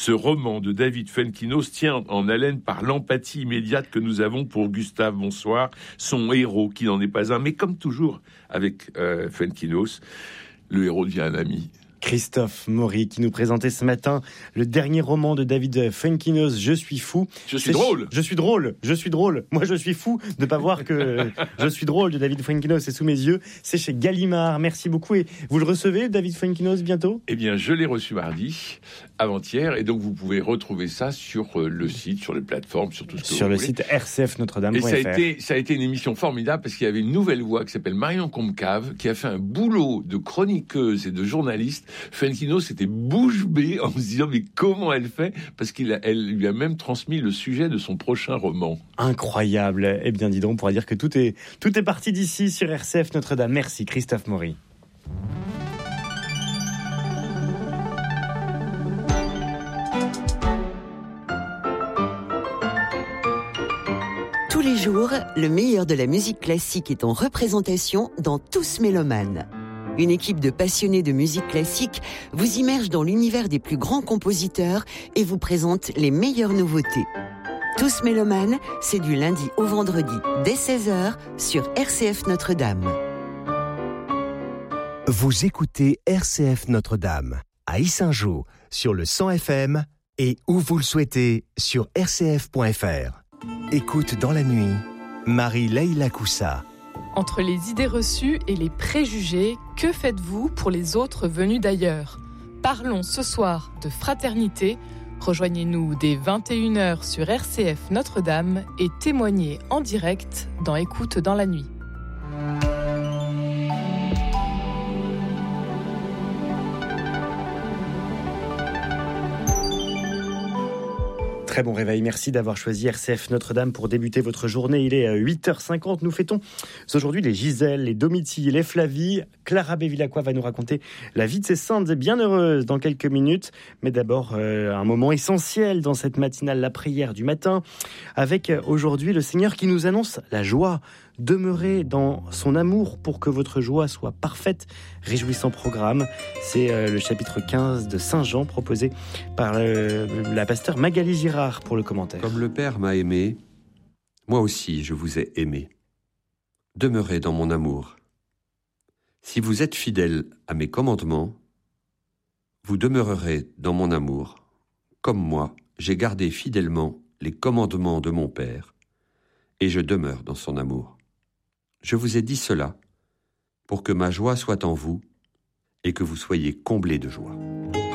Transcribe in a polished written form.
Ce roman de David Fuenquinos tient en haleine par l'empathie immédiate que nous avons pour Gustave Bonsoir, son héros, qui n'en est pas un. Mais comme toujours avec Fuenquinos, le héros devient un ami. Christophe Maury qui nous présentait ce matin le dernier roman de David Fuenquinos, Je suis fou. Je suis drôle. Moi, je suis fou de ne pas voir que Je suis drôle de David Fuenquinos est sous mes yeux. C'est chez Gallimard. Merci beaucoup. Et vous le recevez, David Fuenquinos, bientôt ? Eh bien, je l'ai reçu mardi, avant-hier. Et donc, vous pouvez retrouver ça sur le site, sur les plateformes, sur tout ce que sur vous le voulez. site rcfnotredame.fr. Et ça a été une émission formidable parce qu'il y avait une nouvelle voix qui s'appelle Marion Comcave, qui a fait un boulot de chroniqueuse et de journaliste. Fuenquinos était bouche bée en se disant mais comment elle fait, parce elle lui a même transmis le sujet de son prochain roman. Incroyable. Eh bien, dis donc, on pourra dire que tout est parti d'ici sur RCF Notre-Dame. Merci, Christophe Maury. Tous les jours, le meilleur de la musique classique est en représentation dans Tous Mélomanes. Une équipe de passionnés de musique classique vous immerge dans l'univers des plus grands compositeurs et vous présente les meilleures nouveautés. Tous Mélomanes, c'est du lundi au vendredi dès 16h sur RCF Notre-Dame. Vous écoutez RCF Notre-Dame à Yssingeaux sur le 100 FM et où vous le souhaitez sur rcf.fr. Écoute dans la nuit, Marie-Leila Coussa. Entre les idées reçues et les préjugés, que faites-vous pour les autres venus d'ailleurs ? Parlons ce soir de fraternité. Rejoignez-nous dès 21h sur RCF Notre-Dame et témoignez en direct dans Écoute dans la nuit. Très bon réveil, merci d'avoir choisi RCF Notre-Dame pour débuter votre journée. Il est 8h50, nous fêtons aujourd'hui les Gisèle, les Domitie, les Flavie. Clara Bevilacqua va nous raconter la vie de ces saintes et bienheureuses dans quelques minutes. Mais d'abord, un moment essentiel dans cette matinale, la prière du matin, avec aujourd'hui le Seigneur qui nous annonce la joie. Demeurez dans son amour pour que votre joie soit parfaite. Réjouissant programme. C'est le chapitre 15 de Saint Jean proposé par la pasteure Magali Girard pour le commentaire. Comme le Père m'a aimé, moi aussi je vous ai aimé. Demeurez dans mon amour. Si vous êtes fidèles à mes commandements, vous demeurerez dans mon amour, comme moi j'ai gardé fidèlement les commandements de mon Père, et je demeure dans son amour. Je vous ai dit cela pour que ma joie soit en vous et que vous soyez comblés de joie.